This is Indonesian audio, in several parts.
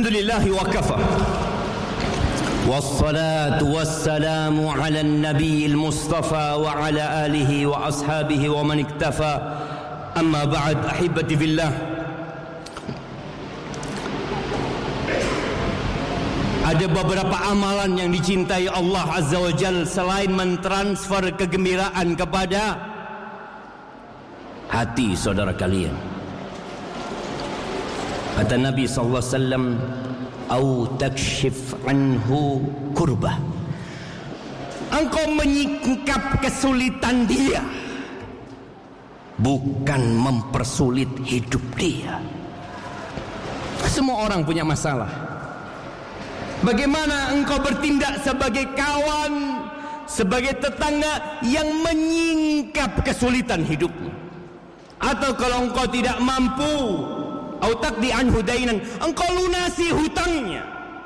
Alhamdulillahi wa kafa. Wassalatu wassalamu ala nabiyil mustafa wa ala alihi wa ashabihi wa man iktafa. Amma ba'd, ahibati fillah. Ada beberapa amalan yang dicintai Allah Azza wa Jalla selain mentransfer kegembiraan kepada hati saudara kalian. Kata Nabi sallallahu alaihi wasallam, "Au takshif anhu kurbah." Engkau menyingkap kesulitan dia, bukan mempersulit hidup dia. Semua orang punya masalah. Bagaimana engkau bertindak sebagai kawan, sebagai tetangga yang menyingkap kesulitan hidupmu? Atau kalau engkau tidak mampu, au taqdi anhu dainan, engkau lunasi hutangnya,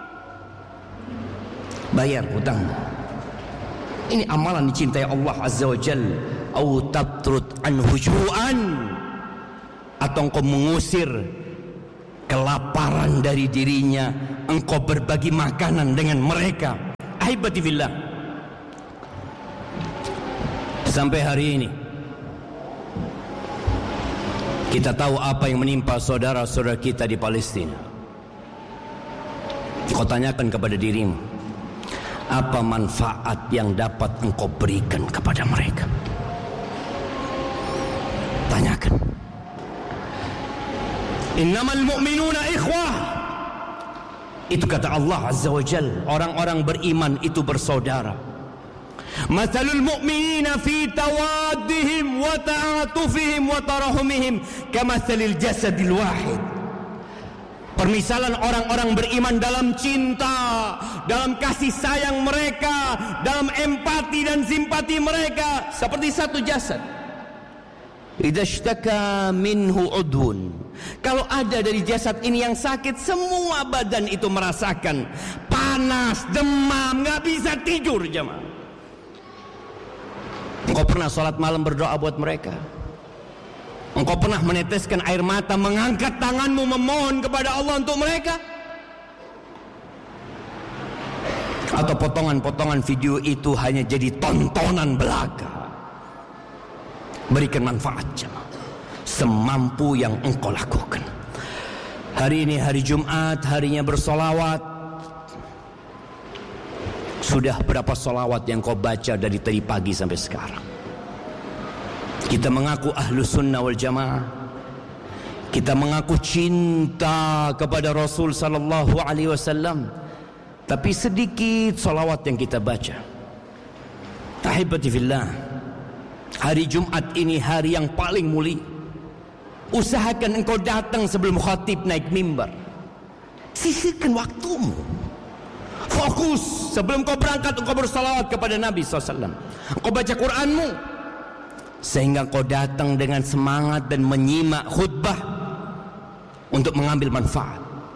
bayar hutangmu. Ini amalan dicintai Allah Azza wa Jalla. Au tatrud anhu ju'an, atau engkau mengusir kelaparan dari dirinya, engkau berbagi makanan dengan mereka. Ahibati fillah, sampai hari ini kita tahu apa yang menimpa saudara-saudara kita di Palestina. Kau tanyakan kepada dirimu, apa manfaat yang dapat engkau berikan kepada mereka? Tanyakan. Innamal mu'minuna ikhwah. Itu kata Allah Azza wa Jalla, orang-orang beriman itu bersaudara. Mathalul mu'minina fi tawaddihim wa ta'atufihim wa tarahumihim kamathalil jasadil wahid. Permisalan orang-orang beriman dalam cinta, dalam kasih sayang mereka, dalam empati dan simpati mereka seperti satu jasad. Idza ishtaka minhu udhun, kalau ada dari jasad ini yang sakit, semua badan itu merasakan panas, demam, nggak bisa tidur jemaah. Engkau pernah sholat malam berdoa buat mereka? Engkau pernah meneteskan air mata, mengangkat tanganmu memohon kepada Allah untuk mereka? Atau potongan-potongan video itu hanya jadi tontonan belaka? Berikan manfaat jemaah semampu yang engkau lakukan. Hari ini hari Jumat, harinya bersolawat. Sudah berapa solawat yang kau baca dari tadi pagi sampai sekarang? Kita mengaku ahlus sunnah wal jamaah. Kita mengaku cinta kepada Rasul sallallahu alaihi wasallam, tapi sedikit solawat yang kita baca. Ahibati fillah, hari Jumat ini hari yang paling mulia. Usahakan engkau datang sebelum khatib naik mimbar. Sisihkan waktumu. Fokus sebelum kau berangkat, engkau bersalawat kepada Nabi SAW. Engkau baca Quranmu, sehingga kau datang dengan semangat dan menyimak khutbah untuk mengambil manfaat.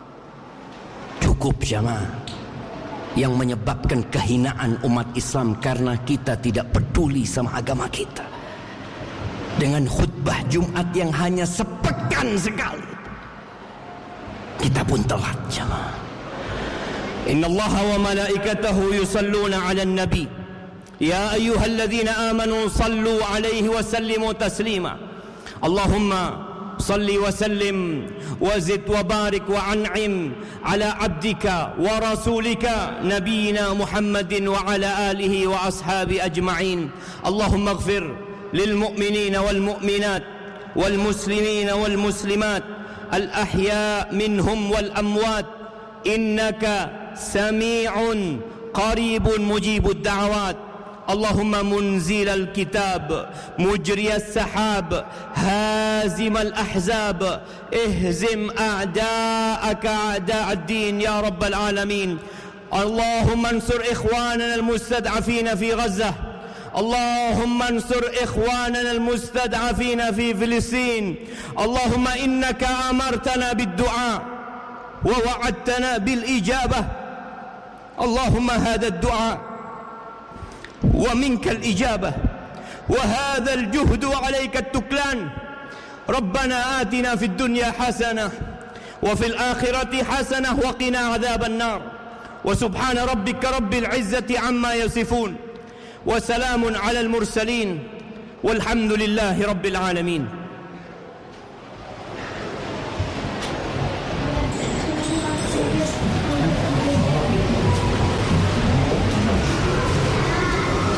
Cukup jamaah yang menyebabkan kehinaan umat Islam karena kita tidak peduli sama agama kita. Dengan khutbah Jumat yang hanya sepekan sekali, kita pun telat jamaah. Inna Allaha wa malaikatahu yusalluna ala nabi ya ayyuhalladzina amanu sallu alaihi wa sallimu taslima. Allahumma salli wa sallim wa zid wa barik wa an'im ala abdika wa rasulika nabiyina Muhammadin wa ala alihi wa ashabi ajma'in. Allahumma ighfir lil mu'minina wal mu'minat wal muslimina wal muslimat al ahya minhum wal amwat innaka sami'un qaribun mujibud da'awat. Allahumma munzil al-kitab mujri as-sahab hazim al-ahzab ihzim a'da'aka a'da' ad-din ya rabbal alamin. Allahumma ansur ikhwanana al-mustad'afina fi Gaza. Allahumma ansur ikhwanana al-mustad'afina fi Filistin. Allahumma innaka amartana bid-du'a wa wa'adtana bil-ijabah. اللهم هذا الدعاء ومنك الإجابة وهذا الجهد وعليك التكلان. ربنا آتنا في الدنيا حسنة وفي الآخرة حسنة وقنا عذاب النار. وسبحان ربك رب العزة عما يصفون، وسلام على المرسلين، والحمد لله رب العالمين.